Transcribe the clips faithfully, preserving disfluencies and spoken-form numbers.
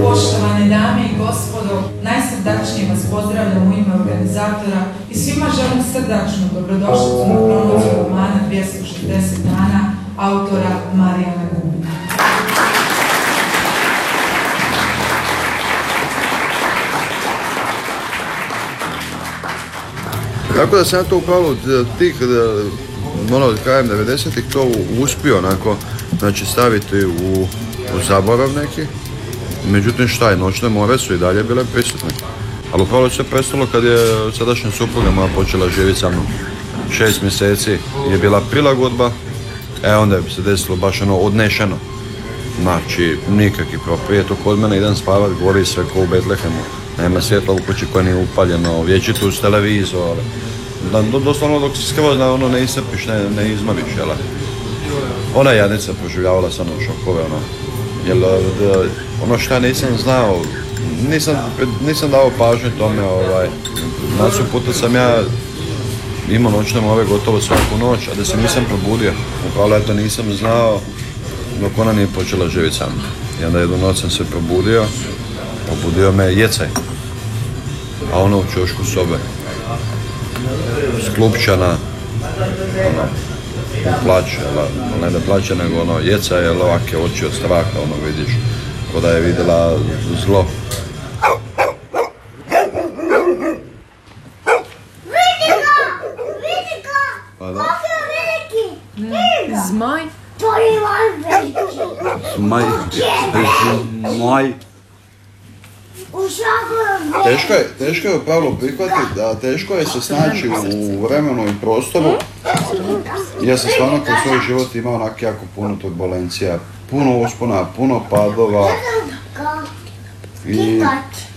Poštovane dame i gospodo, najsrdačnije vas pozdravljam u ime organizatora i svima želim srdačnu dobrodošlicu na promociju romana dvjesto šezdeset dana autora Marijana Gubina. Tako da sam ja to u pravilu tih, ono, krajem devedesetih to uspio onako, znači staviti u, u zaborav neki. Međutim šta je, noćne more su i dalje bile prisutne. Ali upravo se prestalo kad je sadašnja supruga moja počela živjeti sa mnom. Šest mjeseci je bila prilagodba, e onda je se desilo baš ono odnešeno. Znači, nikakvi problem. Prije to kod mene idem spavat, gori sve ko u Betlehemu. Nema svjetla u kući koja nije upaljeno, vječito uz televizor. Da, do, doslovno dok se skroz na ono ne iscrpiš, ne, ne izmoriš, jel? Ona jadnica proživljavala sa mnom šokove, ono. Jel, da, ono što ja nisam znao, nisam, nisam dao pažnje tome, ovaj, nasu puta sam ja imao noćne more gotovo svaku noć, a da se nisam probudio. Upravo ja to nisam znao dok ona nije počela živjeti sa mnom. I onda jednu noć sam se probudio, probudio me jecaj, a ona u ćošku sobe, sklupčana, ono, plaće, ne da plaće, nego ono, jecaj je ovake oči od straha, ono vidiš, ko da je vidjela zlo. Vidi ga! Vidi ga! Pa da. Kako je veliki? Zmaj? To je van veliki. Zmaj, zmaj. U šaku je veliki. Teško je, teško je upravo prihvatiti, da teško je se snaći u vremenu i prostoru. Ja sam stvarno kroz svoj život imao onak jako puno turbulencija, puno uspona, puno padova. I,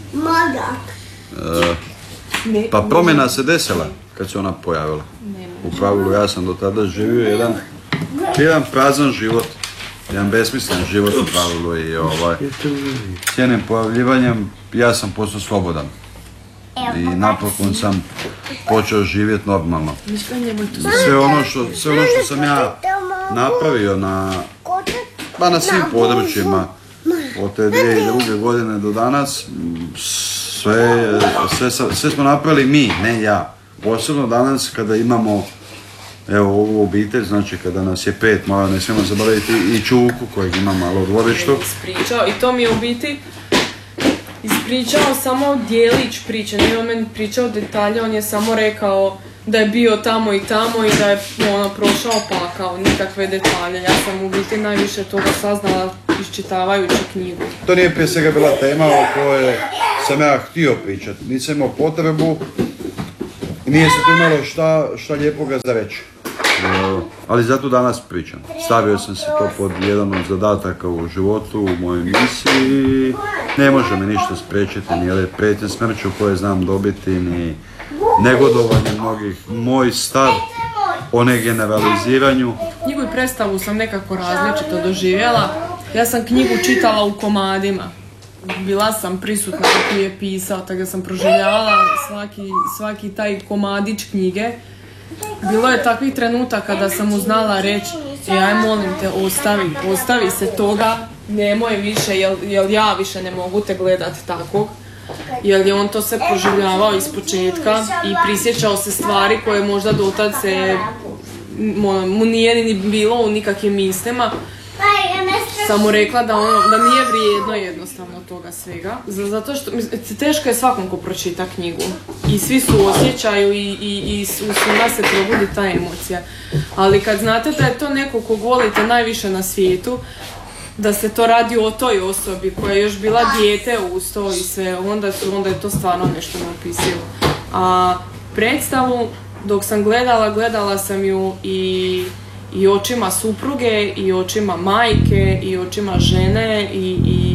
e, pa promjena se desila kad se ona pojavila. U pravilu ja sam do tada živio jedan, jedan prazan život, jedan besmislen život u pravilu i ovaj, s njenim pojavljivanjem ja sam postao slobodan. I napokon sam počeo živjeti normalno. Sve ono što, sve ono što sam ja napravio na, pa na svim područjima od te dvije i druge godine do danas, sve, sve, sve smo napravili mi, ne ja. Posebno danas kada imamo evo ovu obitelj, znači kada nas je pet, malo ne smijemo zaboraviti i Čuku kojeg ima malo u dvorištu. I to mi je u biti ispričao samo dijelić priče, nije on meni pričao detalje, on je samo rekao da je bio tamo i tamo i da je ono prošao pakao, nikakve detalje. Ja sam u biti najviše toga saznala iščitavajući knjigu. To nije prije svega bila tema o kojoj sam ja htio pričati, nisam imao potrebu i nije se to imalo šta, šta lijepoga za reći. Ali zato danas pričam. Stavio sam se to pod jedan od zadataka u životu, u mojoj misiji. Ne može me ništa spriječiti, ni ove prijetnje smrću koje znam dobiti, ni negodovanje mnogih. Moj stav o negeneraliziranju. Knjigu i predstavu sam nekako različito doživjela. Ja sam knjigu čitala u komadima. Bila sam prisutna kako je pisao, tako da sam proživljavala svaki, svaki taj komadić knjige. Bilo je takvih trenutaka da sam mu znala reći, e, aj molim te, ostavi, ostavi se toga, nemoj više, jel, jel ja više ne mogu te gledat takvog. Jer je on to sve proživljavao iz početka i prisjećao se stvari koje možda dotad se mu nije ni bilo u nikakvim mislima. Sam mu rekla da, ono, da nije vrijedno jednostavno toga svega. Zato što teško je svakom ko pročita knjigu. I svi su osjećaju i, i, i u svima se probudi ta emocija. Ali kad znate da je to neko kog volite najviše na svijetu, da se to radi o toj osobi koja je još bila dijete uz to i sve, onda, su, onda je to stvarno nešto neopisivo. A predstavu, dok sam gledala, gledala sam ju i, i očima supruge, i očima majke, i očima žene, i... i...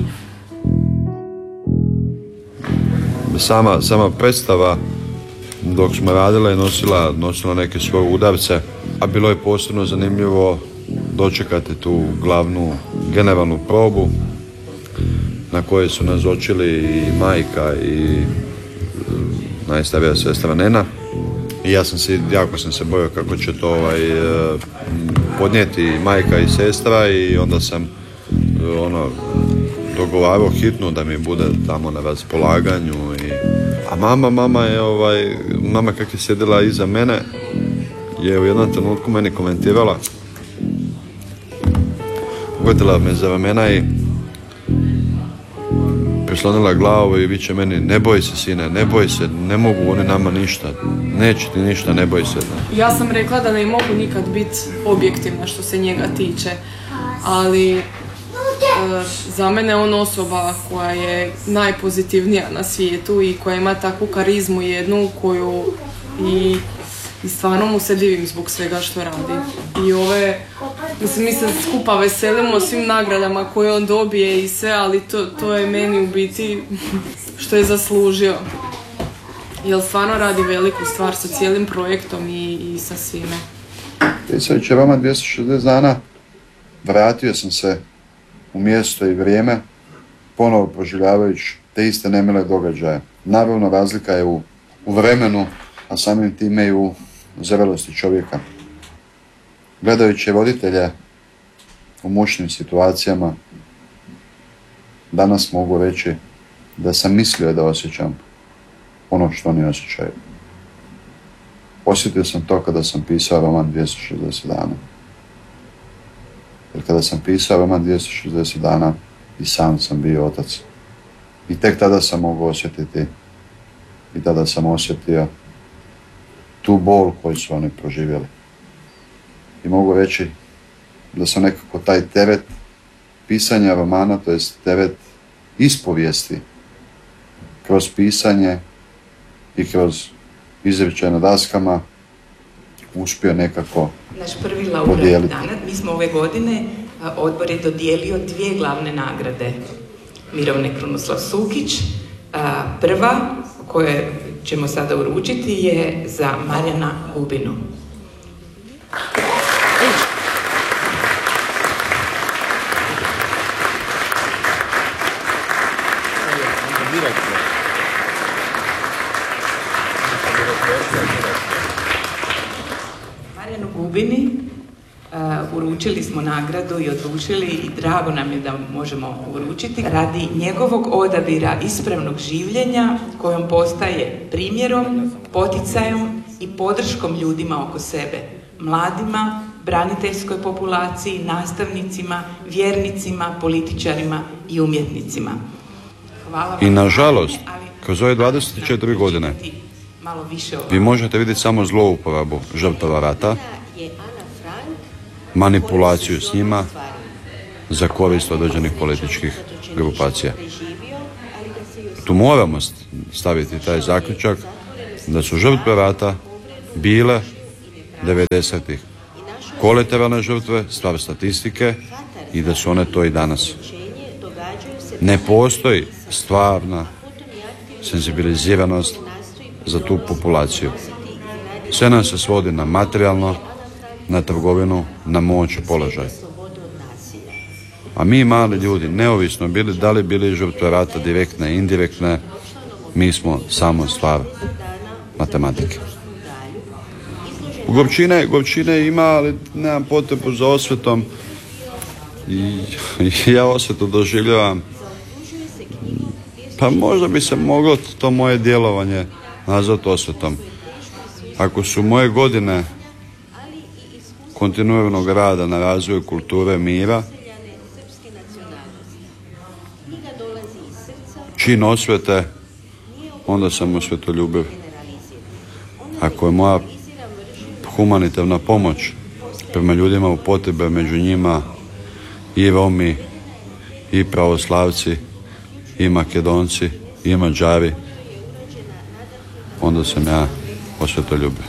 Sama, sama predstava, dok smo radile, nosila, nosila neke svoje udavce, a bilo je posebno zanimljivo dočekati tu glavnu generalnu probu na kojoj su nazočili i majka i najstarija sestra Nena. I ja sam se, jako sam se bojao kako će to ovaj, podnijeti majka i sestra i onda sam ono, dogovarao hitno da mi bude tamo na raspolaganju. I... A mama, mama je, ovaj, mama kak je sjedila iza mene, je u jednom trenutku meni komentirala, uhvatila me za ramena i prislonila glavu i viče meni, ne boj se sine, ne boj se, ne mogu oni nama ništa, neće ti ništa, ne boj se. Ja sam rekla da ne mogu nikad biti objektivna što se njega tiče, ali e, za mene on osoba koja je najpozitivnija na svijetu i koja ima takvu karizmu jednu koju i, i stvarno mu se divim zbog svega što radi. I ove, mislim, mi se skupa veselimo svim nagradama koje on dobije i sve, ali to, to je meni u biti što je zaslužio. Jer stvarno radi veliku stvar sa cijelim projektom i, i sa svime. Pisajući roman dvjesto šezdeset dana, vratio sam se u mjesto i vrijeme, ponovo proživljavajući te iste nemile događaje. Naravno, razlika je u, u vremenu, a samim time i u zrelosti čovjeka. Gledajući roditelje u mučnim situacijama, danas mogu reći da sam mislio da osjećam ono što oni osjećaju. Osjetio sam to kada sam pisao roman dvjesto šezdeset dana. Jer kada sam pisao roman dvjesto šezdeset dana, i sam sam bio otac. I tek tada sam mogu osjetiti, i tada sam osjetio tu bol koju su oni proživjeli. I mogu reći da sam nekako taj teret pisanja romana, to jest teret ispovijesti, kroz pisanje i kroz izričaj na daskama uspio nekako naš prvi laureat dana. Mi smo ove godine, odbor je dodijelio dvije glavne nagrade Mirovne Krunoslav Sukić. Prva, koju ćemo sada uručiti, je za Marijana Gubinu. Marijanu Gubini uh, uručili smo nagradu i odlučili, i drago nam je da možemo uručiti, radi njegovog odabira ispravnog življenja kojom postaje primjerom, poticajom i podrškom ljudima oko sebe, mladima, braniteljskoj populaciji, nastavnicima, vjernicima, političarima i umjetnicima. Hvala. I nažalost, kroz ove dvadeset četiri godine vi možete vidjeti samo zlouporabu žrtava rata, manipulaciju s njima za korist određenih političkih grupacija. Tu moramo staviti taj zaključak da su žrtve rata bile devedesetih kolateralne žrtve, stvar statistike, i da su one to i danas. Ne postoji stvarna senzibiliziranost za tu populaciju. Sve nam se svodi na materijalno, na trgovinu, na moć i položaj. A mi mali ljudi, neovisno bili, da li bili žrtve rata direktne i indirektne, mi smo samo stvar matematike. Gorčine, gorčine ima, ali nemam potrebu za osvetom. I, i ja osvetu doživljavam. Pa možda bi se moglo to moje djelovanje nazvati osvetom. Ako su moje godine kontinuiranog rada na razvoju kulture mira, čin osvete, onda sam osvetoljubiv. Ako je moja humanitarna pomoć prema ljudima u potrebe, među njima i Romi, i pravoslavci, i Makedonci, i Mađari, onda sam ja osvetoljubiv.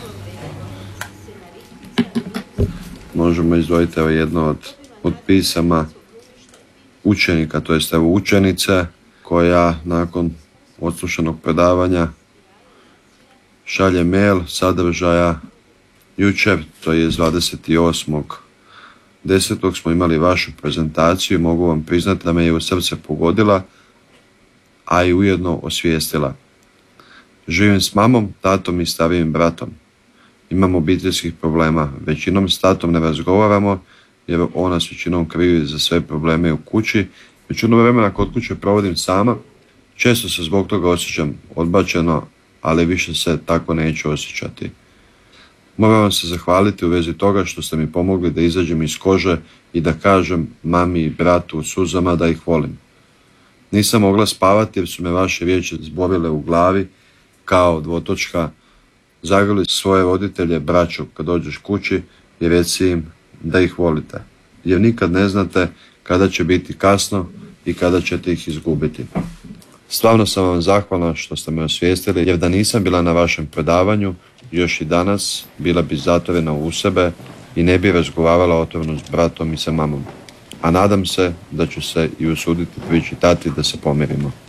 Možemo izdvojiti evo jedno od, od pisama učenika, to jest evo učenice, koja nakon odslušanog predavanja šalje mail sadržaja: jučer, to je dvadeset osmog desetog smo imali vašu prezentaciju, mogu vam priznati da me je u srce pogodila, a i ujedno osvijestila. Živim s mamom, tatom i starijim bratom. Imam obiteljskih problema. Većinom s tatom ne razgovaramo jer ona s većinom krivi za sve probleme u kući Većinu vremena kod kuće provodim sama, često se zbog toga osjećam odbačeno, ali više se tako neću osjećati. Moram vam se zahvaliti u vezi toga što ste mi pomogli da izađem iz kože i da kažem mami i bratu u suzama da ih volim. Nisam mogla spavati jer su me vaše riječi zborile u glavi kao dvotočka. Zagrli svoje roditelje, braćo, kad dođeš kući i reci im da ih volite. Jer nikad ne znate kada će biti kasno i kada ćete ih izgubiti. Stvarno sam vam zahvalna što ste me osvijestili, jer da nisam bila na vašem predavanju, još i danas bila bi zatvorena u sebe i ne bi razgovarala otvoreno s bratom i sa mamom. A nadam se da ću se i usuditi prići tati da se pomirimo.